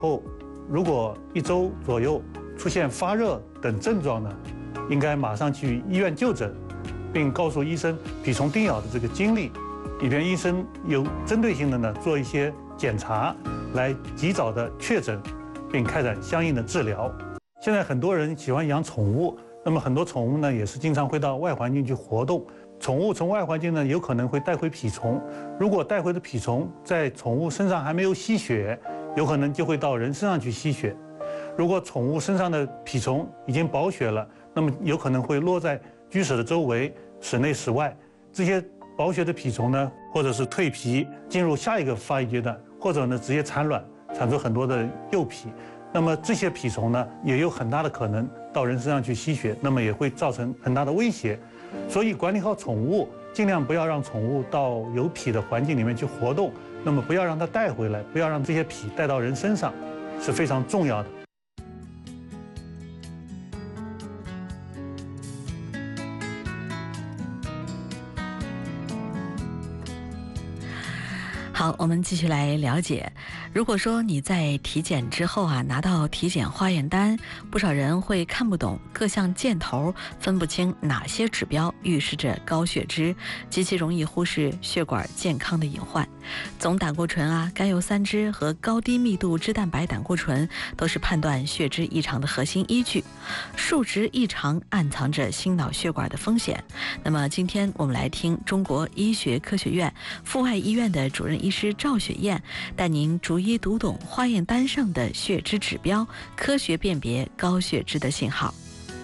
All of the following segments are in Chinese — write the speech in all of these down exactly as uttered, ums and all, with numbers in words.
后，如果一周左右出现发热等症状呢，应该马上去医院就诊，并告诉医生蜱虫叮咬的这个经历，以便医生有针对性的呢做一些检查，来及早的确诊，并开展相应的治疗。现在很多人喜欢养宠物，那么很多宠物呢也是经常会到外环境去活动。宠物从外环境呢有可能会带回蜱虫，如果带回的蜱虫在宠物身上还没有吸血，有可能就会到人身上去吸血。如果宠物身上的蜱虫已经饱血了，那么有可能会落在居室的周围、室内、室外。这些饱血的蜱虫呢，或者是蜕皮进入下一个发育阶段，或者呢直接产卵，产出很多的幼蜱。那么这些蜱虫呢，也有很大的可能到人身上去吸血，那么也会造成很大的威胁。所以管理好宠物，尽量不要让宠物到有蜱的环境里面去活动，那么不要让它带回来，不要让这些蜱带到人身上，是非常重要的。 好，我们继续来了解。如果说你在体检之后啊，拿到体检化验单，不少人会看不懂各项箭头，分不清哪些指标预示着高血脂，极其容易忽视血管健康的隐患。总胆固醇啊、甘油三酯和高低密度脂蛋白胆固醇都是判断血脂异常的核心依据。数值异常暗藏着心脑血管的风险。那么今天我们来听中国医学科学院阜外医院的主任医师赵雪燕带您逐一读懂化验单上的血脂指标，科学辨别高血脂的信号。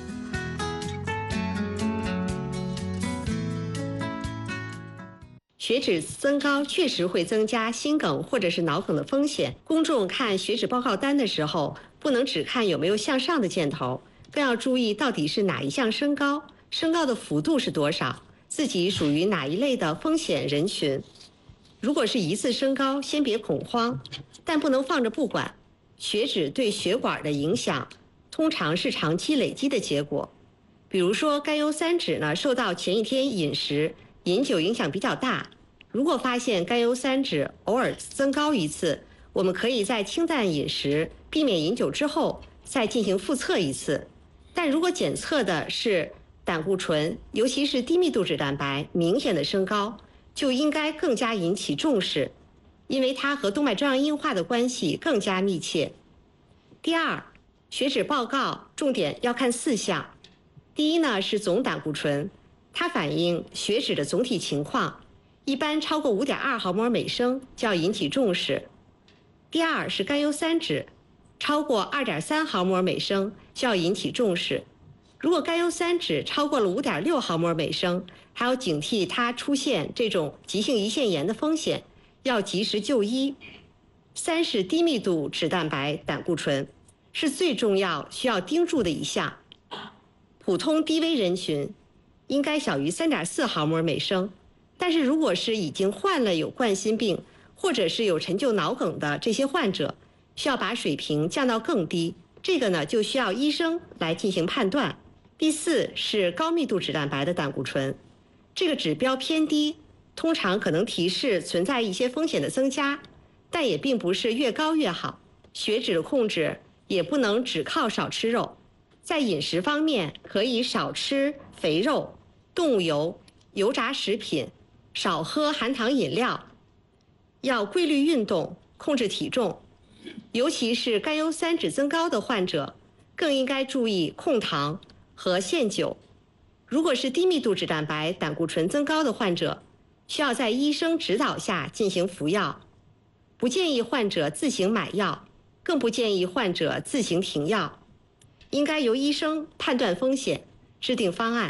血脂增高确实会增加心梗或者是脑梗的风险。公众看血脂报告单的时候，不能只看有没有向上的箭头，更要注意到底是哪一项升高，升高的幅度是多少，自己属于哪一类的风险人群。如果是一次升高，先别恐慌，但不能放着不管。血脂对血管的影响通常是长期累积的结果。比如说甘油三酯呢，受到前一天饮食、饮酒影响比较大。如果发现甘油三酯偶尔增高一次，我们可以在清淡饮食、避免饮酒之后再进行复测一次。但如果检测的是胆固醇，尤其是低密度脂蛋白明显的升高，就应该更加引起重视，因为它和动脉粥样硬化的关系更加密切。第二，血脂报告重点要看四项。第一呢是总胆固醇，它反映血脂的总体情况，一般超过 五点二毫摩每升就要引起重视。第二是甘油三酯，超过 二点三毫摩每升就要引起重视。如果甘油三酯超过了 五点六毫摩每升，还要警惕它出现这种急性胰腺炎的风险，要及时就医。三是低密度脂蛋白胆固醇，是最重要需要盯住的一项。普通低危人群应该小于 三点四毫摩每升，但是如果是已经患了有冠心病或者是有陈旧脑梗的这些患者，需要把水平降到更低，这个呢就需要医生来进行判断。第四是高密度脂蛋白的胆固醇，这个指标偏低，通常可能提示存在一些风险的增加，但也并不是越高越好。血脂的控制也不能只靠少吃肉，在饮食方面可以少吃肥肉、动物油、油炸食品，少喝含糖饮料，要规律运动，控制体重。尤其是甘油三酯增高的患者，更应该注意控糖和限酒。如果是低密度脂蛋白胆固醇增高的患者，需要在医生指导下进行服药，不建议患者自行买药，更不建议患者自行停药，应该由医生判断风险，制定方案。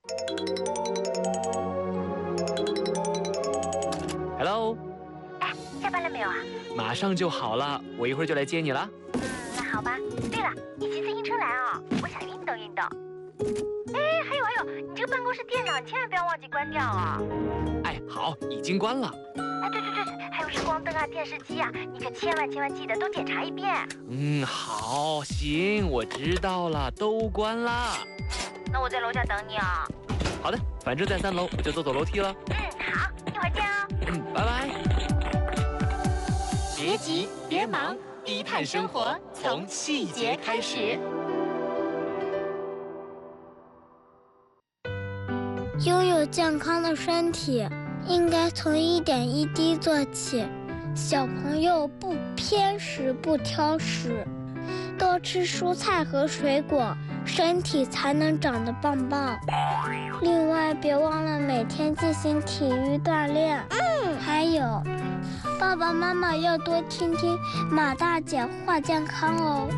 Hello， 哎，下班了没有啊？ 马上就好了，我一会儿就来接你了。 嗯，那好吧。对了，你骑自行车来啊，我想运动运动。哎，还有还有，你这个办公室电脑千万不要忘记关掉啊。 哎，好，已经关了。 哎，对对对，还有日光灯啊、电视机啊，你可千万千万记得都检查一遍。 嗯，好，行，我知道了，都关了。 那我在楼下等你啊。 好的，反正在三楼，我就走走楼梯了。 嗯，好，一会儿见哦。 嗯，拜拜。 别急，别忙， 低碳生活从细节开始。 拥有健康的身体，应该从一点一滴做起。小朋友不偏食不挑食，多吃蔬菜和水果，身体才能长得棒棒。另外，别忘了每天进行体育锻炼。嗯，还有，爸爸妈妈要多听听马大姐话健康哦。